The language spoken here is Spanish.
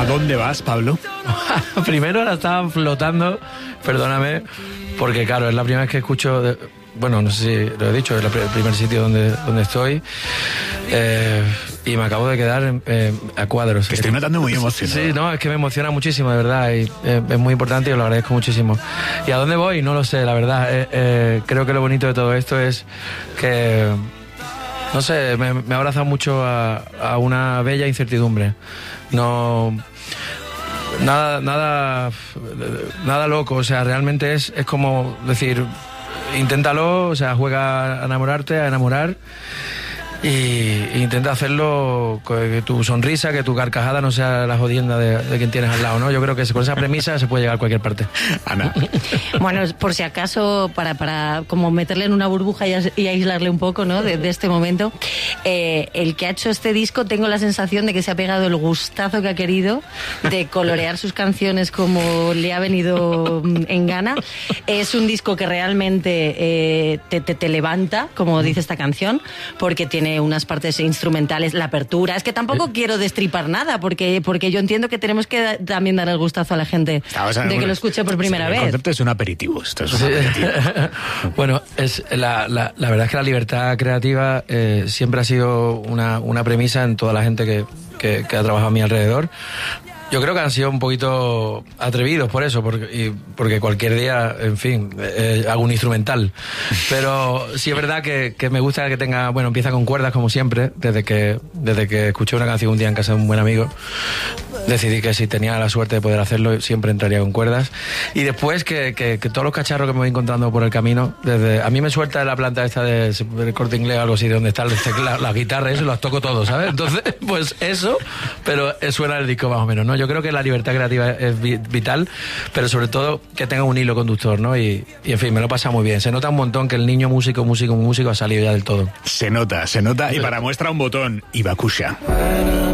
dónde vas, Pablo? Primero ahora estaba flotando, perdóname, porque claro, es la primera vez que escucho... Bueno, no sé si lo he dicho, es el primer sitio donde estoy, y me acabo de quedar a cuadros. Te estoy notando muy emocionado. Sí, no, es que me emociona muchísimo, de verdad, y es muy importante y os lo agradezco muchísimo. ¿Y a dónde voy? No lo sé, la verdad. Creo que lo bonito de todo esto es que, no sé, me ha abrazado mucho a una bella incertidumbre. No... Nada loco, o sea, realmente es como decir... Inténtalo, o sea, juega a enamorarte, a enamorar, y intenta hacerlo que tu sonrisa, que tu carcajada no sea la jodienda de quien tienes al lado, ¿no? Yo creo que con esa premisa se puede llegar a cualquier parte. Ana. Bueno, por si acaso, para como meterle en una burbuja y aislarle un poco, ¿no? De este momento, el que ha hecho este disco, tengo la sensación de que se ha pegado el gustazo que ha querido de colorear sus canciones como le ha venido en gana. Es un disco que realmente te levanta, como dice esta canción, porque tiene unas partes instrumentales, la apertura. Es que tampoco quiero destripar nada, porque yo entiendo que tenemos que también dar el gustazo a la gente de que lo escuche por primera vez. El concepto es un aperitivo. Esto es un aperitivo. Bueno, la verdad es que la libertad creativa siempre ha sido una premisa en toda la gente que ha trabajado a mi alrededor. Yo creo que han sido un poquito atrevidos por eso, porque cualquier día, en fin, hago un instrumental. Pero sí es verdad que me gusta que tenga, bueno, empieza con cuerdas como siempre, desde que escuché una canción un día en casa de un buen amigo, decidí que si tenía la suerte de poder hacerlo, siempre entraría con cuerdas. Y después que todos los cacharros que me voy encontrando por el camino, a mí me suelta de la planta esta del Corte Inglés o algo así, de donde están las guitarras, eso, las toco todo, ¿sabes? Entonces, pues eso, pero suena el disco más o menos, ¿no? Yo creo que la libertad creativa es vital, pero sobre todo que tenga un hilo conductor, ¿no? Y en fin, me lo pasa muy bien. Se nota un montón que el niño músico ha salido ya del todo. Se nota, y para muestra un botón, Ibakusha.